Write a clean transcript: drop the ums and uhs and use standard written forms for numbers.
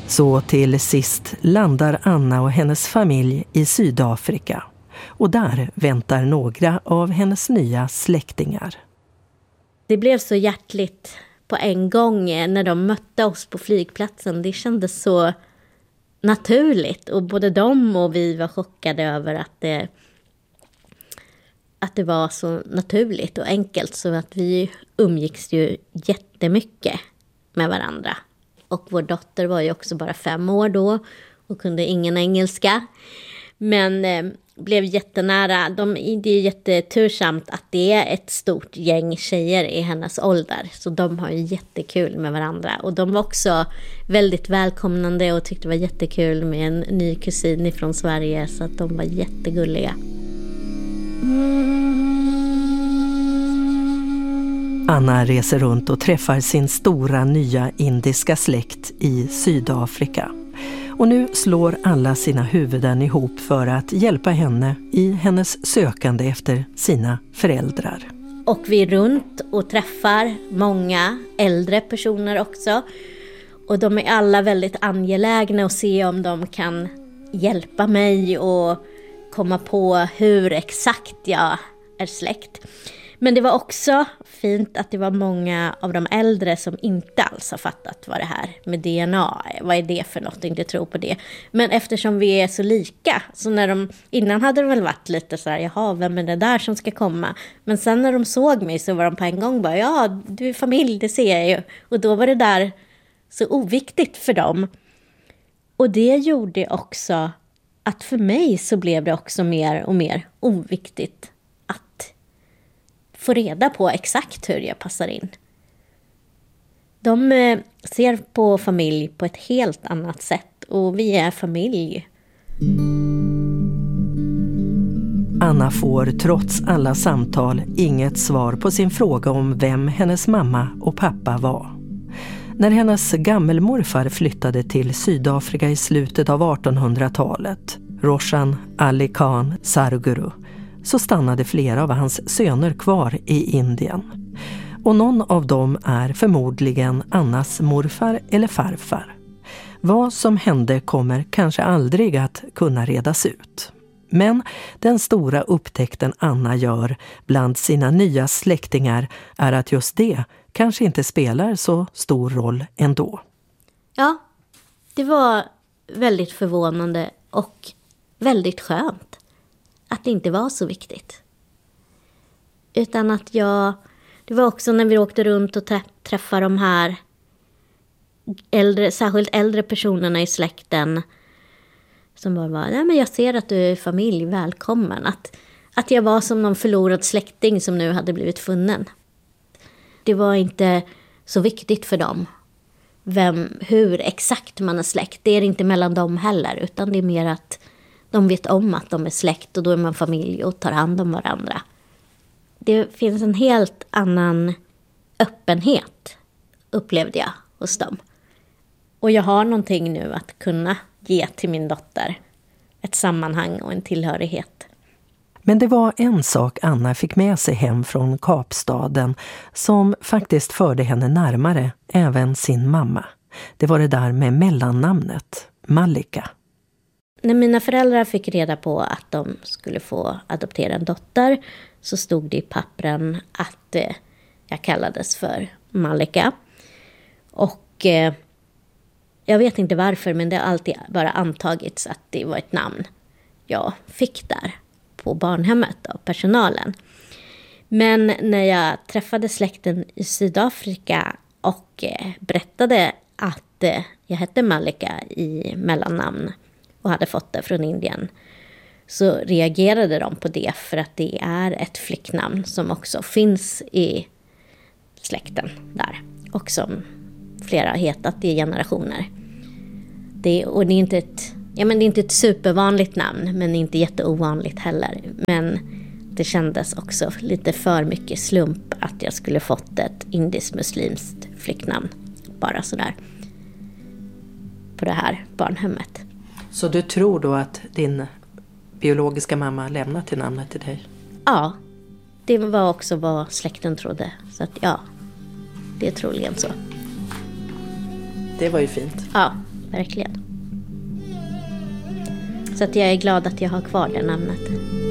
Så till sist landar Anna och hennes familj i Sydafrika. Och där väntar några av hennes nya släktingar. Det blev så hjärtligt på en gång när de mötte oss på flygplatsen. Det kändes så naturligt. Och både de och vi var chockade över att det var så naturligt och enkelt. Så att vi umgicks ju jättemycket med varandra. Och vår dotter var ju också bara 5 år då och kunde ingen engelska. Men blev jättenära. Det är jättetursamt att det är ett stort gäng tjejer i hennes ålder. Så de har ju jättekul med varandra. Och de var också väldigt välkomnande och tyckte det var jättekul med en ny kusin från Sverige. Så att de var jättegulliga. Anna reser runt och träffar sin stora nya indiska släkt i Sydafrika. Och nu slår alla sina huvuden ihop för att hjälpa henne i hennes sökande efter sina föräldrar. Och vi är runt och träffar många äldre personer också. Och de är alla väldigt angelägna att se om de kan hjälpa mig och komma på hur exakt jag är släkt. Men det var också fint att det var många av de äldre som inte alls har fattat vad det här med DNA är. Vad är det för något? Inte tror på det. Men eftersom vi är så lika. Så innan hade det väl varit lite så här, jaha, vem är det där som ska komma? Men sen när de såg mig så var de på en gång bara, ja, du är familj, det ser jag ju. Och då var det där så oviktigt för dem. Och det gjorde också att för mig så blev det också mer och mer oviktigt att få reda på exakt hur jag passar in. De ser på familj på ett helt annat sätt och vi är familj. Anna får trots alla samtal inget svar på sin fråga om vem hennes mamma och pappa var. När hennes gammelmorfar flyttade till Sydafrika i slutet av 1800-talet, Roshan Ali Khan Sarguru, så stannade flera av hans söner kvar i Indien. Och någon av dem är förmodligen Annas morfar eller farfar. Vad som hände kommer kanske aldrig att kunna redas ut. Men den stora upptäckten Anna gör bland sina nya släktingar är att just det kanske inte spelar så stor roll ändå. Ja, det var väldigt förvånande och väldigt skönt att det inte var så viktigt. Utan att det var också när vi åkte runt och träffade de här särskilt äldre personerna i släkten som bara var, nej men jag ser att du är familj, välkommen. Att jag var som någon förlorad släkting som nu hade blivit funnen. Det var inte så viktigt för dem hur exakt man är släkt. Det är inte mellan dem heller, utan det är mer att de vet om att de är släkt och då är man familj och tar hand om varandra. Det finns en helt annan öppenhet, upplevde jag hos dem. Och jag har någonting nu att kunna ge till min dotter. Ett sammanhang och en tillhörighet. Men det var en sak Anna fick med sig hem från Kapstaden som faktiskt förde henne närmare även sin mamma. Det var det där med mellannamnet, Mallika. När mina föräldrar fick reda på att de skulle få adoptera en dotter så stod det i pappren att jag kallades för Mallika. Och jag vet inte varför, men det har alltid bara antagits att det var ett namn jag fick där på barnhemmet av personalen. Men när jag träffade släkten i Sydafrika och berättade att jag hette Mallika i mellannamn och hade fått det från Indien, så reagerade de på det för att det är ett flicknamn som också finns i släkten där och som flera har hetat i generationer. Det är inte ett supervanligt namn, men inte jätteovanligt heller. Men det kändes också lite för mycket slump att jag skulle fått ett indiskt-muslimskt flicknamn. Bara sådär. På det här barnhemmet. Så du tror då att din biologiska mamma lämnat till namnet till dig? Ja, det var också vad släkten trodde. Så att ja, det är troligen så. Det var ju fint. Ja, Verkligen. Så att jag är glad att jag har kvar det namnet.